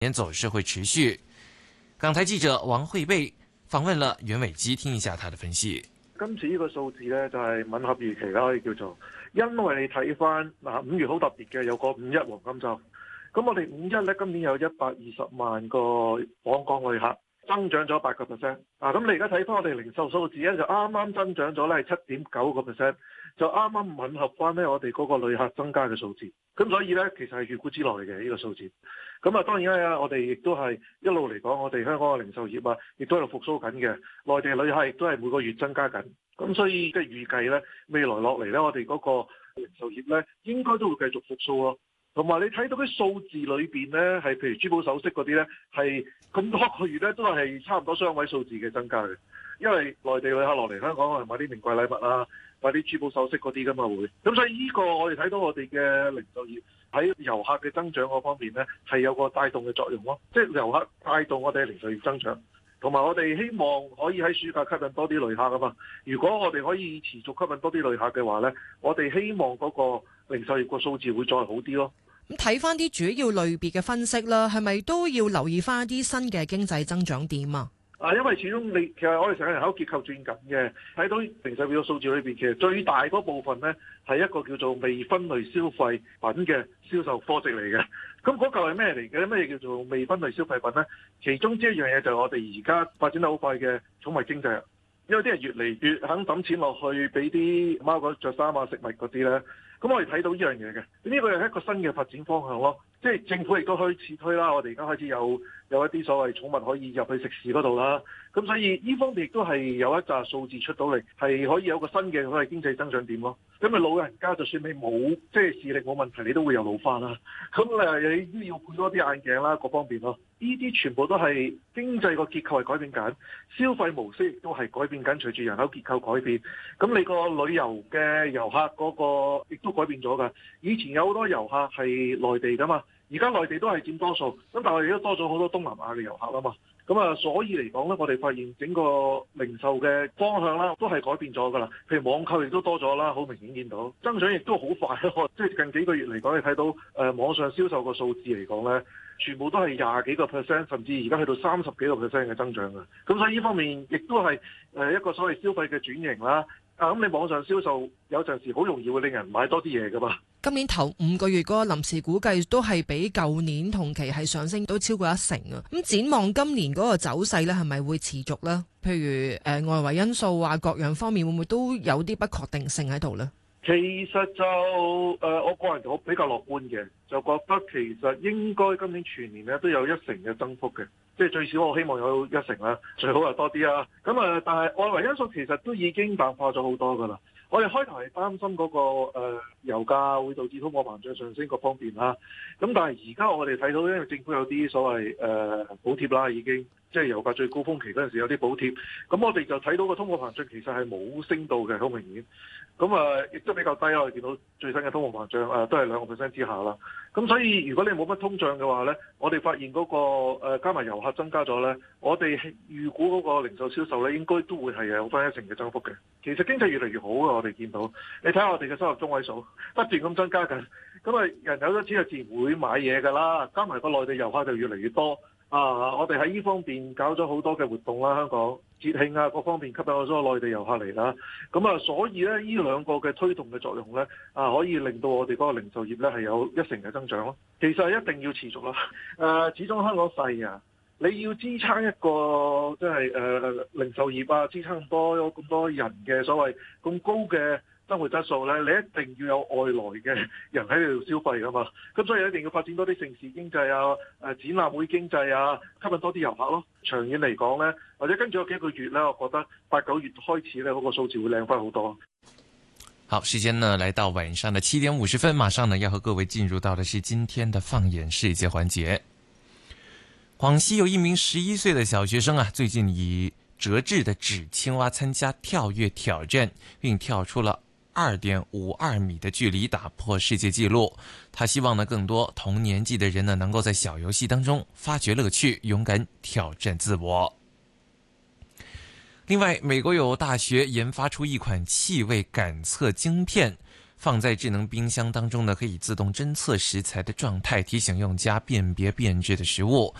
年走勢會持續。港台記者王慧貝訪問了袁偉基，聽一下他的分析。 今次呢個數字呢，就係吻合預期啦，可以叫做，因為你睇翻嗱5月好特別嘅，有個5·1黃金週，咁我哋5·1呢，今年有120萬個訪港旅客，增長咗8%。咁你而家睇翻我哋零售數字呢，就啱啱增長咗呢係7.9%，就啱啱吻合翻呢我哋嗰個旅客增加嘅數字。咁所以呢，其實係預估之內嘅呢個數字。咁啊，當然咧，我哋亦都係一路嚟講，我哋香港嘅零售業啊，亦都喺度復甦緊嘅。內地旅客亦都係每個月增加緊。咁所以即係預計咧，未來落嚟咧，我哋嗰個零售業咧，應該都會繼續復甦咯。同埋你睇到啲數字裏邊咧，係譬如珠寶首飾嗰啲咧，係咁多個月咧都係差唔多雙位數字嘅增加嘅。因為內地旅客落嚟香港係買啲名貴禮物啊，買啲珠寶首飾嗰啲噶嘛會。咁所以呢個我哋睇到我哋嘅零售業喺遊客嘅增長嗰方面咧，係有個帶動嘅作用咯。即係遊客帶動我哋零售業增長，同埋我哋希望可以喺暑假吸引多啲旅客啊嘛。如果我哋可以持續吸引多啲旅客嘅話咧，我哋希望嗰個零售業個數字會再好啲咯。 咁睇翻啲主要類別嘅分析啦，係咪都要留意翻一啲新嘅經濟增長點啊？ 因為始終其實我哋成個人口結構轉緊嘅，睇到零售業嘅數字裏邊，其實最大嗰部分呢係一個叫做未分類消費品嘅銷售科值嚟嘅。咁嗰嚿係咩嚟嘅？咩叫做未分類消費品呢？其中之一樣嘢就係我哋而家發展得好快嘅寵物經濟，因為啲人越嚟越肯抌錢落去俾啲貓狗着衫啊、食物嗰啲呢。咁我哋睇到呢樣嘢嘅，呢個係一個新嘅發展方向咯。即係政府亦都開始推啦，我哋而家開始有一啲所謂寵物可以入去食肆嗰度啦。咁所以呢方面亦都係有一紮數字出到嚟，係可以有個新嘅所謂經濟增長點咯。因為老人家就算你冇即係視力冇問題，你都會有老花啦。咁你都要配多啲眼鏡啦，各方面咯。呢啲全部都係經濟個結構係改變緊，消費模式亦都係改變緊，隨住人口結構改變。咁你個旅遊嘅遊客嗰個亦都改變咗㗎。以前有好多遊客係內地㗎嘛。而家內地都係佔多數，咁但係我哋都多咗好多東南亞嘅遊客啊嘛，咁啊所以嚟講咧，我哋發現整個零售嘅方向啦，都係改變咗㗎啦。譬如網購亦都多咗啦，好明顯見到增長亦都好快咯。即係近幾個月嚟講，你睇到網上銷售個數字嚟講咧，全部都係20幾個%，甚至而家去到30幾個%嘅增長㗎。咁所以呢方面亦都係一個所謂消費嘅轉型啦。咁你網上銷售有陣時好容易會令人買多啲嘢㗎嘛。 今年頭5個月嗰個臨時估計都係比舊年同期係上升到超過1成啊！咁展望今年嗰個走勢咧，係咪會持續咧？譬如外圍因素啊，各樣方面會唔會都有啲不確定性喺度咧？ 其實就我個人比較樂觀嘅，就覺得其實應該今年全年咧都有1成嘅增幅嘅，即係最少我希望有1成啦，最好又多啲啦。咁但係外圍因素其實都已經淡化咗好多㗎啦。我哋開頭係擔心嗰個油價會導致通貨膨脹上升各方面啦，咁但係而家我哋睇到，因為政府有啲所謂補貼啦，已經即係油價最高峰期嗰陣時有啲補貼，咁我哋就睇到個通貨膨脹其實係冇升到嘅，好明顯。咁亦都比較低啦，我哋見到最新嘅通貨膨脹都係2% 之下啦。咁所以如果你冇乜通脹嘅話咧，我哋發現嗰個加埋遊客增加咗咧，我哋預估嗰個零售銷售咧應該都會係有翻1成嘅增幅嘅。其實經濟越嚟越好嘅，我哋見到。你睇下我哋嘅收入中位數不斷咁增加緊，咁人有咗錢就自然會買嘢㗎啦。加埋個內地遊客就越嚟越多。我哋喺呢方面搞咗好多嘅活動啦，香港節慶啊各方面吸引咗所有內地遊客嚟啦。咁所以咧呢兩個嘅推動嘅作用咧，可以令到我哋嗰個零售業咧係有1成嘅增長咯。其實係一定要持續啦。始終香港細啊，你要支撐一個即係零售業啊，支撐咁多人嘅所謂咁高嘅生活質素咧，你一定要有外來嘅人喺度消費噶嘛，咁所以一定要發展多啲盛事經濟啊、展覽會經濟啊，吸引多啲遊客咯。長遠嚟講咧，或者跟住有幾個月咧，我覺得8、9月開始咧，嗰個數字會靚翻好多。 好，時間呢來到晚上的7點50分，馬上呢要和各位進入到的是今天的放眼世界環節。廣西有一名11歲的小學生啊，最近以折製的紙青蛙參加跳躍挑戰，並跳出了2.52米的距離，打破世界紀錄。他希望呢更多同年紀的人呢能夠在小遊戲當中發掘樂趣，勇敢挑戰自我。另外，美國有大學研發出一款氣味感測晶片， 放在智能冰箱當中呢，可以自動偵測食材的狀態，提醒用家辨別變質的食物。